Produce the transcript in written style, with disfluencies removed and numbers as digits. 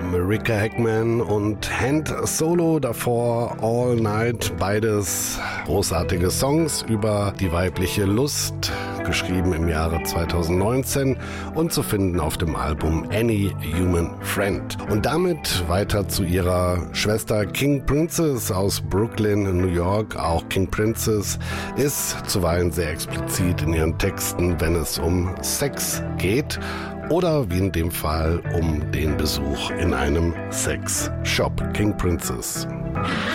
Marika Heckman und Hand Solo, davor All Night, beides großartige Songs über die weibliche Lust, geschrieben im Jahre 2019 und zu finden auf dem Album Any Human Friend. Und damit weiter zu ihrer Schwester King Princess aus Brooklyn, New York. Auch King Princess ist zuweilen sehr explizit in ihren Texten, wenn es um Sex geht oder wie in dem Fall um den Besuch in einem Sexshop. King Princess.